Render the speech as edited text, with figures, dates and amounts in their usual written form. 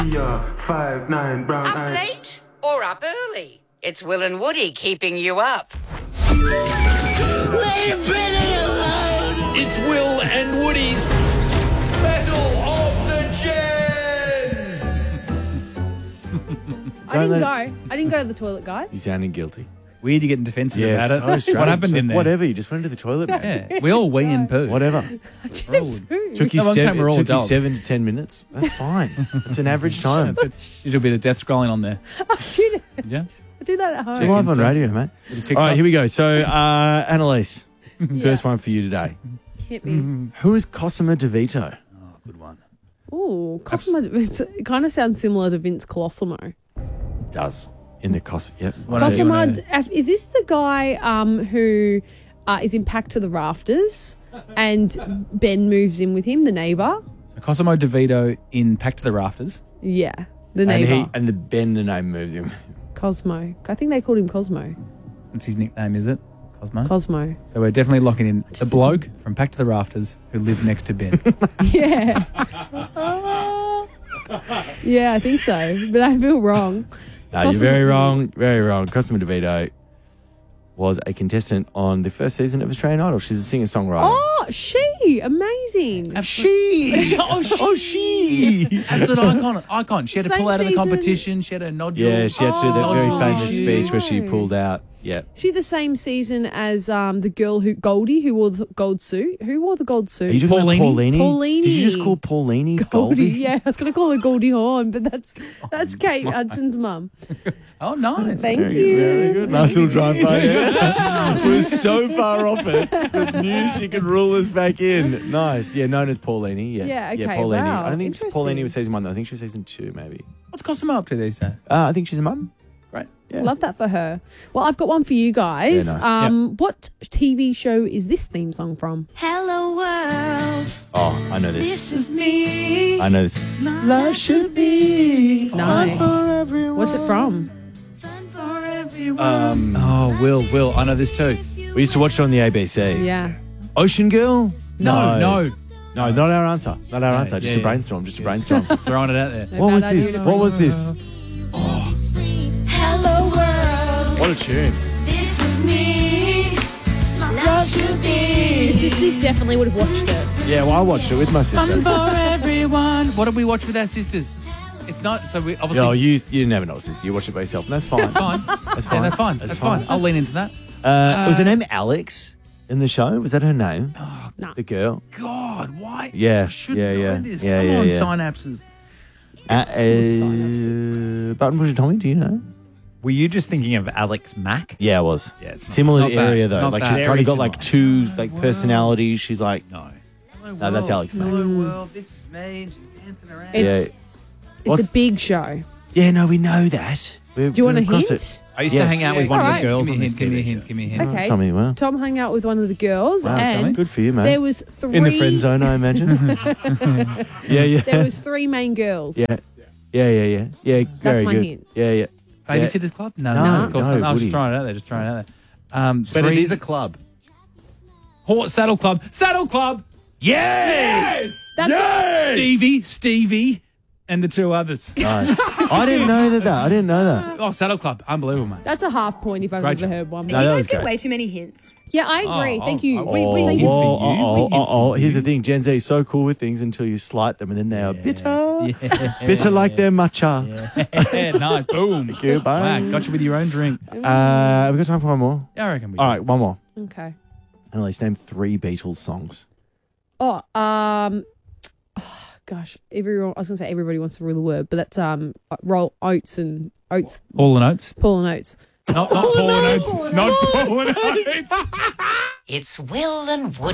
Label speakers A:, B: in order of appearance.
A: 5'9" brown
B: Up
A: eyes.
B: late or up early? It's Will and Woody keeping you up.
C: It's Will and Woody's Battle of the Gens.
D: I didn't go to the toilet, guys.
E: You sounding guilty.
F: Weird you getting defensive about it.
E: so strange.
F: What happened
E: So
F: in there?
E: Whatever, you just went to the toilet, man.
F: Yeah, we all wee and poo.
E: Whatever. Took you,
F: No, I'm saying we're all
E: took you
F: adults.
E: 7 to 10 minutes. That's fine. It's an average time.
F: You do a bit of death scrolling on there.
D: Did
F: Did you?
D: I do that at home?
E: We're live on
F: Insta.
E: radio, mate.
F: TikTok.
E: All right, here we go. So, Annalise, first one for you today.
D: Hit me.
E: Who is Cosima DeVito?
F: Oh, good one.
D: Ooh, Cosimo. It kind of sounds similar to Vince Colosimo.
E: Does. In the Yep.
F: What else do you wanna-
D: Cosimo, is this the guy who is in Packed to the Rafters and Ben moves in with him, the neighbour?
F: So Cosimo DeVito in Packed to the Rafters.
D: Yeah, the
E: And
D: neighbour.
E: and the Ben, the name moves him.
D: Cosmo. I think they called him Cosmo.
F: That's his nickname, is it? Cosmo?
D: Cosmo.
F: So we're definitely locking in the bloke from Packed to the Rafters who lived next to Ben.
D: Yeah. Yeah, I think so. But I feel wrong.
E: No, you're very wrong. Very wrong. Cosima DeVito was a contestant on the first season of Australian Idol. She's a singer-songwriter.
D: Oh, she. Amazing.
E: She.
F: Oh, she. Absolute icon. She had to
D: Same
F: pull out of the
D: season.
F: competition. She had a nodule.
E: Yeah, she had to do that very
D: Oh,
E: famous speech where she
D: no.
E: pulled out. Yeah.
D: She the same season as the girl Goldie who wore the gold suit. Who wore the gold suit?
E: Are you talking about
F: Paulini?
E: Paulini? Did you just
D: Paulini.
E: call Paulini
D: Goldie.
E: Goldie?
D: Yeah, I was going to call her Goldie Hawn, but that's Kate Hudson's mum.
F: Oh, nice.
D: Thank
E: Very
D: you.
E: good, very good. Nice little drive by there. We're so far off it, but knew she could rule us back in. Nice. Yeah, known as Paulini. Yeah,
D: Yeah, okay,
E: Paulini.
D: wow,
E: I don't think
D: interesting.
E: Paulini was season 1, though. I think she was season 2, maybe.
F: What's Cosimo up to these days?
E: I think she's a mum.
F: Right.
E: Yeah.
D: Love that for her. Well, I've got one for you guys.
E: Yeah, nice.
D: What TV show is this theme song from?
G: Hello world,
E: Oh, I know this.
G: this is me.
E: I know this.
G: Love should be
D: Nice. What's it from?
G: fun for everyone.
F: Oh, Will. I know this too.
E: We used to watch it on the ABC.
D: Yeah.
E: Ocean Girl?
F: No.
E: No, not our answer. Not our answer. Just
F: yeah,
E: a brainstorm. Just a brainstorm.
F: Throwing it out there.
E: What was
D: Bad
E: this?
D: idea.
E: What was this?
G: Hello world,
E: What a tune.
G: this is me. My love should be
D: The sisters definitely would have watched it.
E: Yeah, well, I watched it with my sister.
F: Fun for everyone. What did we watch with our sisters? It's not. So we obviously.
E: No, you never know, sister. You watch it by yourself, and that's fine.
F: Fine.
E: That's
F: Yeah,
E: fine.
F: that's fine. That's fine. I'll lean into that.
E: Was her name Alex in the show? Was that her name?
D: No.
E: The girl?
F: God, why?
E: Yeah,
F: I should
E: yeah,
F: know
E: yeah.
F: this.
E: Yeah,
F: Come
E: yeah,
F: on,
E: yeah.
F: synapses.
E: Button Pusher Tommy, do you know?
H: Were you just thinking of Alex Mack?
E: Yeah, I was.
H: Yeah, it's not-
E: Similar
F: not bad.
E: area, though.
F: Not
E: Like,
F: bad.
E: she's kind
H: Very
E: of got, like, two
H: similar.
E: personalities. She's like,
H: No.
E: no, that's Alex Mack.
F: Hello world, this is me. And she's dancing around.
D: It's
E: What's-
D: a big show.
E: Yeah, no, we know that.
D: Do you want a hint?
H: I used to hang out with one of
D: Alright.
H: the girls
F: Give
H: on
F: me a
H: this
F: hint. Give me a
H: TV
F: hint.
H: show.
F: Give me a hint.
D: Okay.
E: Tommy, well.
D: Tom hung out with one of the girls,
E: Wow,
D: and
E: good for you, man.
D: there was three
E: In the friend zone, I imagine. yeah.
D: There was three main girls.
E: Yeah. Yeah, very
D: my
E: good.
D: hint.
E: Yeah.
F: Babysitters Club? No,
E: No,
F: of course
E: no,
F: not. I was
E: Woody.
F: just throwing it out there. Just throwing it out there.
H: But it is a club.
F: Saddle Club. Saddle Club. Yes.
D: That's
F: Stevie, and the two others.
E: Nice. I didn't know that.
F: Oh, Saddle Club. Unbelievable, mate.
D: That's a half point if I've
F: Rachel.
D: ever heard one.
E: No, that was great.
I: way too many hints.
D: Yeah, I agree.
F: Oh,
D: Thank you.
F: oh,
D: We thank you.
E: Here's the thing. Gen Z is so cool with things until you slight them, and then they are bitter. Bitter like their matcha.
F: Yeah, nice. Boom.
E: Thank you. Bye.
F: Wow, got you with your own drink.
E: We've got time for one more.
F: Yeah, I reckon we
E: All right, one more.
D: Okay.
E: Annalise, name 3 Beatles songs.
D: Gosh, everyone. I was going to say everybody wants to rule the word, but that's roll oats and oats.
F: All and Oates.
D: Paul and Oates.
F: Not Paul and Oates. Not Paul and Oates.
B: It's Will and Woody.